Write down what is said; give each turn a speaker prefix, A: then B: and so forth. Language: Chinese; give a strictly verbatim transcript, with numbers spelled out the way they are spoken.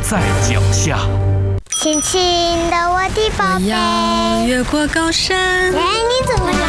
A: 在脚下。
B: 轻轻的我的宝贝，
C: 我要越过高山。
B: 哎，你怎么